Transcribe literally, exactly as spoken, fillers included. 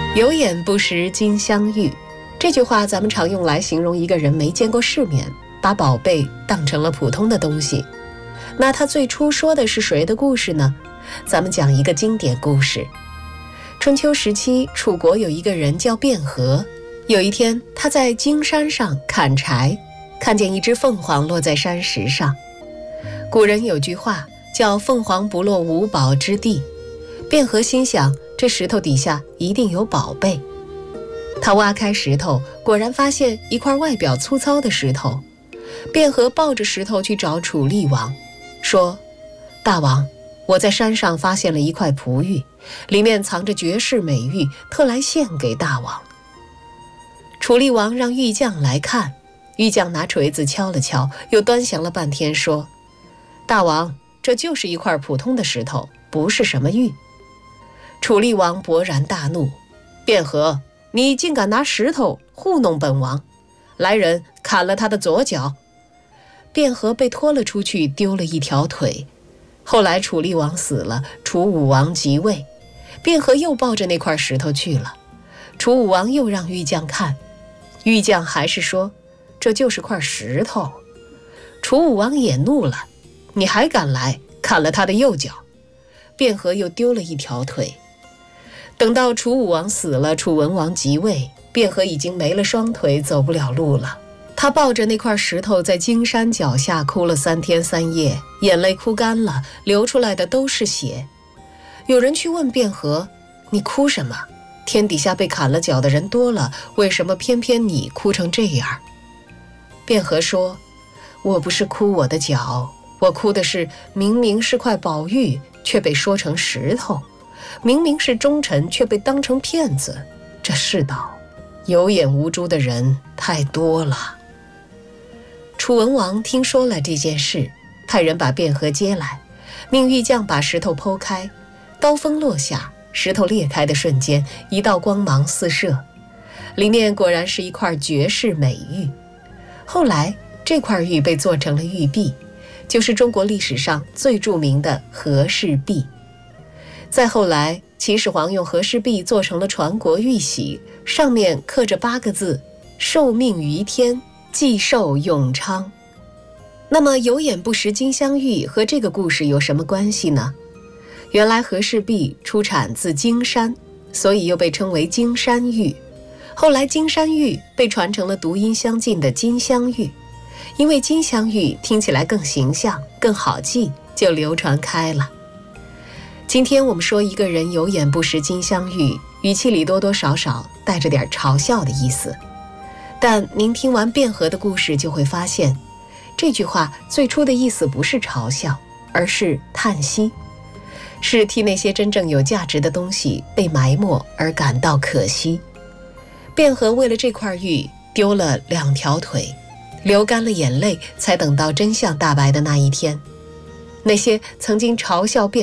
有眼不识金镶玉，这句话咱们常用来形容一个人没见过世面，把宝贝当成了普通的东西。那他最初说的是谁的故事呢？咱们讲一个经典故事。春秋时期，楚国有一个人叫卞和。有一天，他在荆山上砍柴，看见一只凤凰落在山石上。古人有句话叫凤凰不落无宝之地，卞和心想这石头底下一定有宝贝。他挖开石头，果然发现一块外表粗糙的石头。卞和抱着石头去找楚厉王，说：大王，我在山上发现了一块璞玉，里面藏着绝世美玉，特来献给大王。楚厉王让玉匠来看，玉匠拿锤子敲了敲，又端详了半天，说：大王，这就是一块普通的石头，不是什么玉。楚厉王勃然大怒：卞和，你竟敢拿石头糊弄本王！来人，砍了他的左脚。卞和被拖了出去，丢了一条腿。后来楚厉王死了，楚武王即位，卞和又抱着那块石头去了。楚武王又让玉匠看，玉匠还是说这就是块石头。楚武王也怒了：你还敢来，砍了他的右脚。卞和又丢了一条腿。等到楚武王死了，楚文王即位，卞和已经没了双腿，走不了路了。他抱着那块石头在荆山脚下哭了三天三夜，眼泪哭干了，流出来的都是血。有人去问卞和：你哭什么？天底下被砍了脚的人多了，为什么偏偏你哭成这样？卞和说：我不是哭我的脚，我哭的是明明是块宝玉，却被说成石头；明明是忠臣，却被当成骗子。这世道有眼无珠的人太多了。楚文王听说了这件事，派人把卞和接来，命玉匠把石头剖开。刀锋落下，石头裂开的瞬间，一道光芒四射，里面果然是一块绝世美玉。后来这块玉被做成了玉璧，就是中国历史上最著名的和氏璧。再后来，秦始皇用和氏璧做成了传国玉玺，上面刻着八个字：受命于天，既寿永昌。那么有眼不识金镶玉和这个故事有什么关系呢？原来和氏璧出产自荆山，所以又被称为荆山玉。后来荆山玉被传成了读音相近的金镶玉，因为金镶玉听起来更形象更好记，就流传开了。今天我们说一个人有眼不识金镶玉，语气里多多少少带着点嘲笑的意思。但您听完卞和的故事就会发现，这句话最初的意思不是嘲笑，而是叹息，是替那些真正有价值的东西被埋没而感到可惜。卞和为了这块玉丢了两条腿，流干了眼泪，才等到真相大白的那一天。那些曾经嘲笑卞